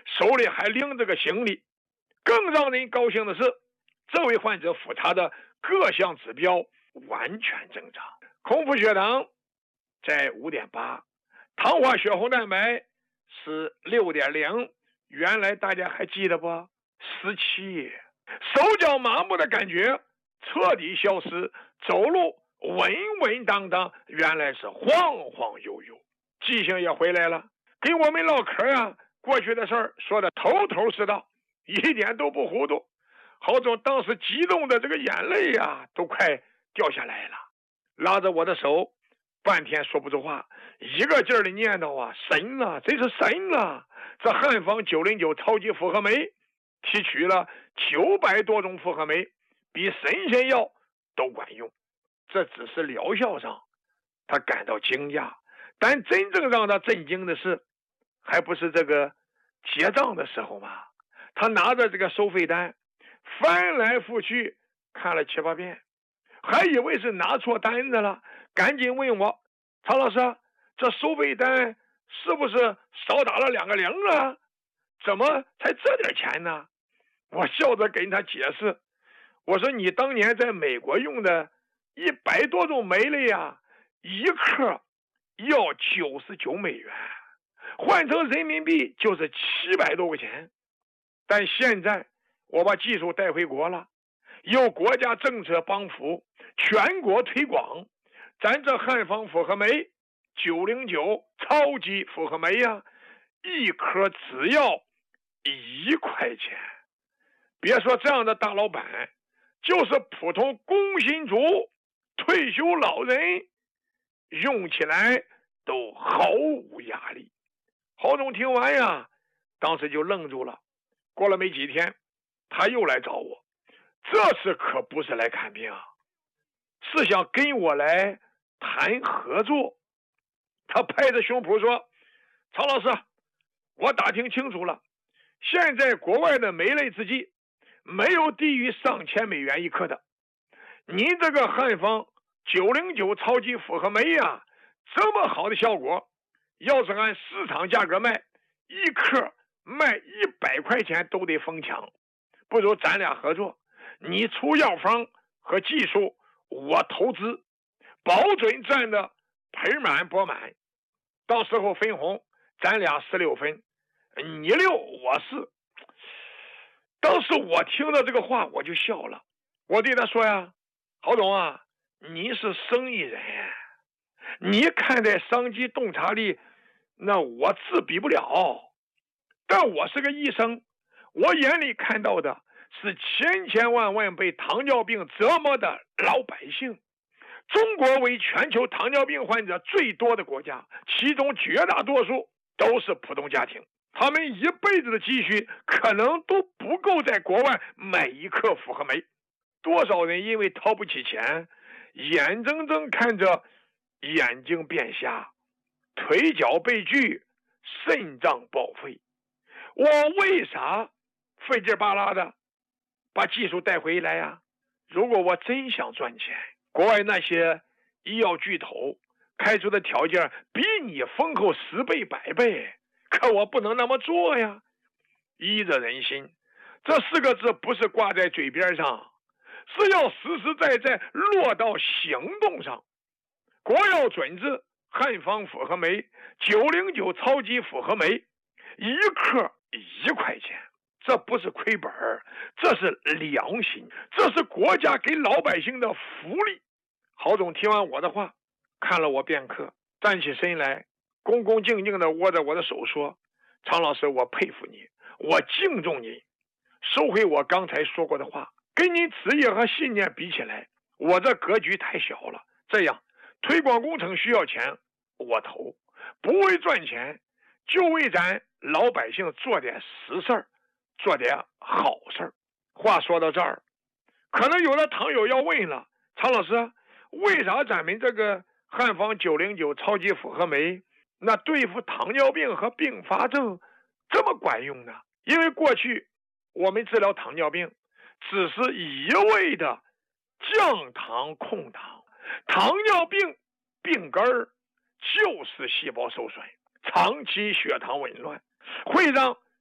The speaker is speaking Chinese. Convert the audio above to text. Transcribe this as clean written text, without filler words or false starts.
手里还拎着个行李。更让人高兴的是，这位患者复查的各项指标完全正常，空腹血糖在 5.8， 糖化血红蛋白是 6.0， 原来大家还记得不？17。手脚麻木的感觉彻底消失，走路稳稳当当，原来是晃晃悠悠，记性也回来了，跟我们唠嗑呀，过去的事儿说的头头是道，一点都不糊涂。郝总当时激动的这个眼泪呀都快掉下来了，拉着我的手半天说不出话，一个劲儿的念叨啊，神啊，真是神啊！这汉方909超级复合酶提取了900多种复合酶，比神仙药都管用。这只是疗效上他感到惊讶，但真正让他震惊的是，还不是这个结账的时候吗？他拿着这个收费单翻来覆去看了7、8遍，还以为是拿错单子了，赶紧问我，曹老师，这收费单是不是少打了2个0啊？怎么才这点钱呢？我笑着跟他解释，我说你当年在美国用的100多种酶类呀，一克要99美元，换成人民币就是700多块钱。但现在我把技术带回国了，有国家政策帮扶，全国推广，咱这汉方复合酶909超级复合酶呀，一颗只要1块钱。别说这样的大老板，就是普通工薪族、退休老人用起来都毫无压力。郝总听完呀，当时就愣住了。过了没几天，他又来找我，这次可不是来看病啊，是想跟我来谈合作。他拍着胸脯说，曹老师，我打听清楚了，现在国外的酶类制剂没有低于上千美元一克的，您这个汉方909超级复合酶呀，这么好的效果，要是按市场价格卖，一克卖100块钱都得疯抢，不如咱俩合作，你出药方和技术，我投资，保准赚的盆满钵满，到时候分红咱俩16分，你6我4。当时我听到这个话我就笑了，我对他说呀，郝总啊，你是生意人，你看待商机洞察力那我自比不了，但我是个医生，我眼里看到的是千千万万被糖尿病折磨的老百姓。中国为全球糖尿病患者最多的国家，其中绝大多数都是普通家庭，他们一辈子的积蓄可能都不够在国外买1克复合酶。多少人因为掏不起钱，眼睁睁看着眼睛变瞎，腿脚被锯，肾脏报废。我为啥费劲巴拉的把技术带回来呀？如果我真想赚钱，国外那些医药巨头开出的条件比你丰厚10倍100倍，可我不能那么做呀。医者仁心这4个字不是挂在嘴边上，是要实实在在落到行动上。国药准字汉方复合酶909超级复合酶1克1块钱，这不是亏本，这是良心，这是国家给老百姓的福利。郝总听完我的话，看了我片刻，站起身来，恭恭敬敬地握着我的手说，常老师，我佩服你，我敬重你，收回我刚才说过的话，跟你职业和信念比起来，我这格局太小了。这样推广工程需要钱，我投，不为赚钱，就为咱老百姓做点实事儿，做点好事儿。话说到这儿，可能有的糖友要问了，常老师，为啥咱们这个汉方909超级复合酶那对付糖尿病和并发症这么管用呢？因为过去我们治疗糖尿病只是一味的降糖控糖，糖尿病病根儿就是细胞受损，长期血糖紊乱，会让